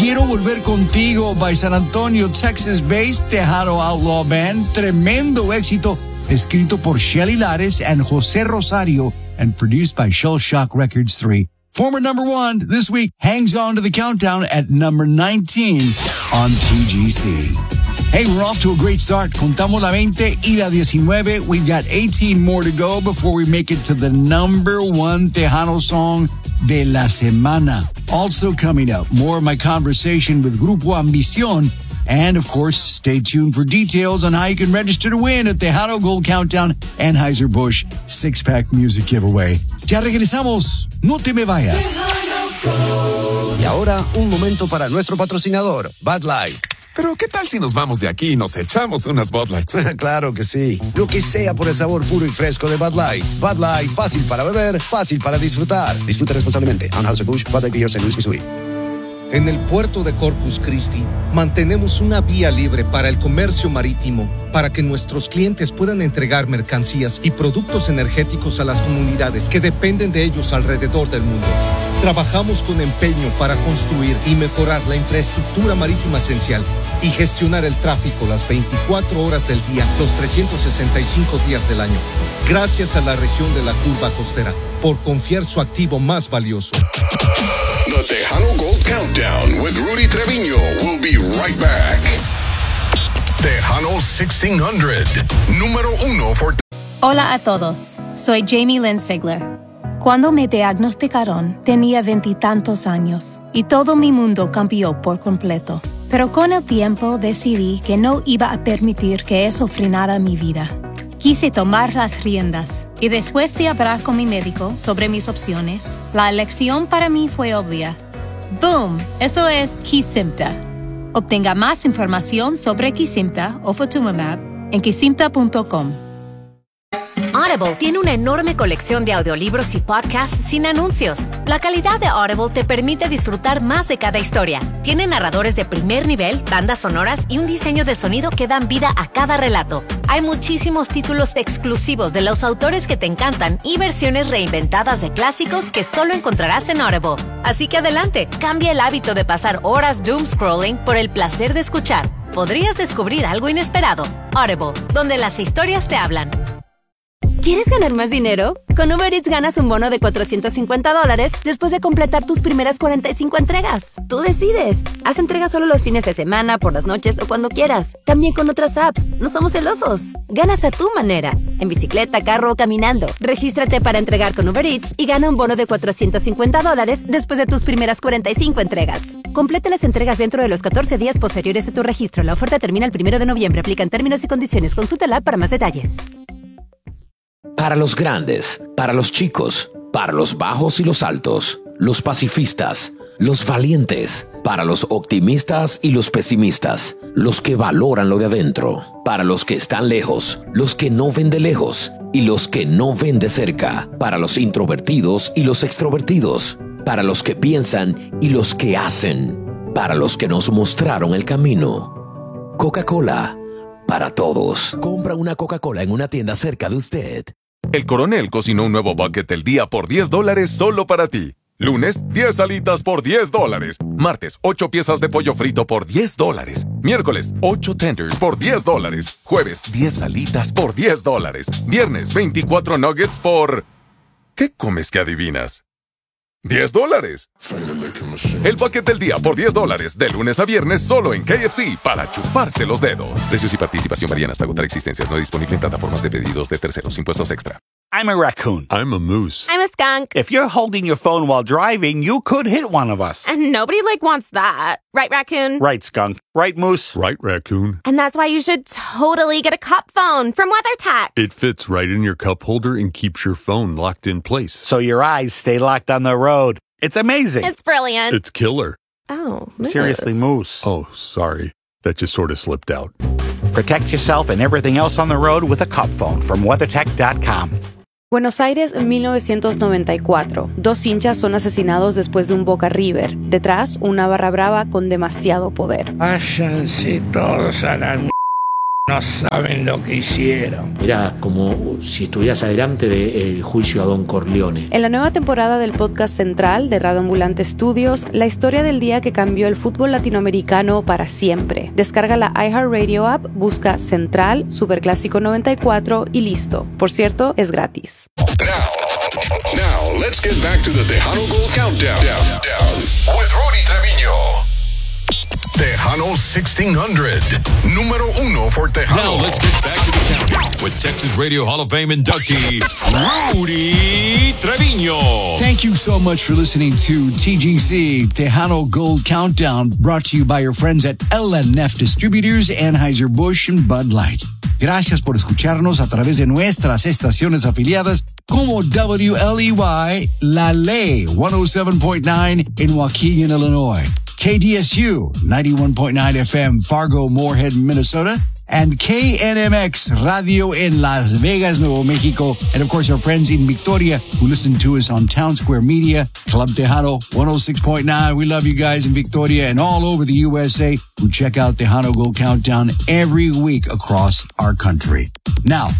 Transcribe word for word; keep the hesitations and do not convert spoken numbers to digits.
Quiero Volver Contigo by San Antonio, Texas-based Tejano Outlaw Band. Tremendo éxito, escrito por Shelly Lares and José Rosario and produced by Shell Shock Records three. Former number one this week hangs on to the countdown at number nineteen on T G C. Hey, we're off to a great start. Contamos la veinte y la diecinueve. We've got eighteen more to go before we make it to the number one Tejano song de la semana. Also coming up, more of my conversation with Grupo Ambición. And, of course, stay tuned for details on how you can register to win at Tejano Gold Countdown Anheuser-Busch six-pack music giveaway. Ya regresamos. No te me vayas. Y ahora, un momento para nuestro patrocinador, Bud Light. Pero, ¿qué tal si nos vamos de aquí y nos echamos unas Bud Lights? Claro que sí. Lo que sea por el sabor puro y fresco de Bud Light. Bud Light, fácil para beber, fácil para disfrutar. Disfruta responsablemente. Anheuser-Busch, Bud Light Beer, Saint Louis, Missouri. En el puerto de Corpus Christi, mantenemos una vía libre para el comercio marítimo, para que nuestros clientes puedan entregar mercancías y productos energéticos a las comunidades que dependen de ellos alrededor del mundo. Trabajamos con empeño para construir y mejorar la infraestructura marítima esencial y gestionar el tráfico las veinticuatro horas del día, los trescientos sesenta y cinco días del año. Gracias a la región de la curva costera por confiar su activo más valioso. The Tejano Gold Countdown with Rudy Treviño will be right back. Tejano sixteen hundred, número uno for... Hola a todos, soy Jamie Lynn Sigler. Cuando me diagnosticaron, tenía veintitantos años y todo mi mundo cambió por completo. Pero con el tiempo decidí que no iba a permitir que eso frenara mi vida. Quise tomar las riendas y después de hablar con mi médico sobre mis opciones, la elección para mí fue obvia. ¡Boom! Eso es Kesimpta. Obtenga más información sobre Kesimpta o Ofatumumab en kesimpta punto com. Audible tiene una enorme colección de audiolibros y podcasts sin anuncios. La calidad de Audible te permite disfrutar más de cada historia. Tiene narradores de primer nivel, bandas sonoras y un diseño de sonido que dan vida a cada relato. Hay muchísimos títulos exclusivos de los autores que te encantan y versiones reinventadas de clásicos que solo encontrarás en Audible. Así que adelante, cambia el hábito de pasar horas doom scrolling por el placer de escuchar. Podrías descubrir algo inesperado. Audible, donde las historias te hablan. ¿Quieres ganar más dinero? Con Uber Eats ganas un bono de cuatrocientos cincuenta dólares después de completar tus primeras cuarenta y cinco entregas. Tú decides. Haz entregas solo los fines de semana, por las noches o cuando quieras. También con otras apps. No somos celosos. Ganas a tu manera. En bicicleta, carro o caminando. Regístrate para entregar con Uber Eats y gana un bono de cuatrocientos cincuenta dólares después de tus primeras cuarenta y cinco entregas. Completa las entregas dentro de los catorce días posteriores a tu registro. La oferta termina el primero de noviembre. Aplican términos y condiciones. Consulta la app para más detalles. Para los grandes, para los chicos, para los bajos y los altos, los pacifistas, los valientes, para los optimistas y los pesimistas, los que valoran lo de adentro, para los que están lejos, los que no ven de lejos y los que no ven de cerca, para los introvertidos y los extrovertidos, para los que piensan y los que hacen, para los que nos mostraron el camino. Coca-Cola, para todos. Compra una Coca-Cola en una tienda cerca de usted. El Coronel cocinó un nuevo bucket del día por diez dólares solo para ti. Lunes, diez alitas por diez dólares. Martes, ocho piezas de pollo frito por diez dólares. Miércoles, ocho tenders por diez dólares. Jueves, diez alitas por diez dólares. Viernes, veinticuatro nuggets por... ¿Qué comes que adivinas? diez dólares. El bucket del día por diez dólares, de lunes a viernes, solo en K F C, para chuparse los dedos. Precios y participación varían hasta agotar existencias. No disponible en plataformas de pedidos de terceros. Impuestos extra. I'm a raccoon. I'm a moose. I'm a skunk. If you're holding your phone while driving, you could hit one of us. And nobody, like, wants that. Right, raccoon? Right, skunk. Right, moose? Right, raccoon. And that's why you should totally get a cup phone from WeatherTech. It fits right in your cup holder and keeps your phone locked in place. So your eyes stay locked on the road. It's amazing. It's brilliant. It's killer. Oh, moose. Seriously, moose. Oh, sorry. That just sort of slipped out. Protect yourself and everything else on the road with a cup phone from weathertech dot com. Buenos Aires, mil novecientos noventa y cuatro. Dos hinchas son asesinados después de un Boca River. Detrás, una barra brava con demasiado poder. Váyanse todos a la m***. no saben lo que hicieron. Era como si estuvieras adelante del juicio a Don Corleone. En la nueva temporada del podcast central de Radio Ambulante Studios, la historia del día que cambió el fútbol latinoamericano para siempre. Descarga la iHeartRadio app, busca Central, Superclásico noventa y cuatro y listo. Por cierto, es gratis. Now, now let's get back to the Tejano Gold Countdown down, down, with Rudy Treviño. Tejano sixteen hundred, número uno for Tejano. Now let's get back to the countdown with Texas Radio Hall of Fame inductee, Rudy Treviño. Thank you so much for listening to T G C, Tejano Gold Countdown, brought to you by your friends at L N F Distributors, Anheuser-Busch, and Bud Light. Gracias por escucharnos a través de nuestras estaciones afiliadas como W L E Y La Ley one oh seven point nine in Waukegan, Illinois, K D S U ninety-one point nine F M, Fargo, Moorhead, Minnesota, and K N M X Radio in Las Vegas, Nuevo Mexico, and of course our friends in Victoria who listen to us on Town Square Media, Club Tejano one oh six point nine. We love you guys in Victoria and all over the U S A who check out Tejano Gold Countdown every week across our country. Now,